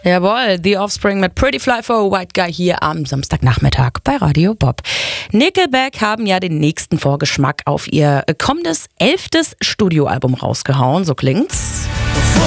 Jawohl, The Offspring mit Pretty Fly for a White Guy hier am Samstagnachmittag bei Radio Bob. Nickelback haben ja den nächsten Vorgeschmack auf ihr kommendes 11. Studioalbum rausgehauen, so klingt's.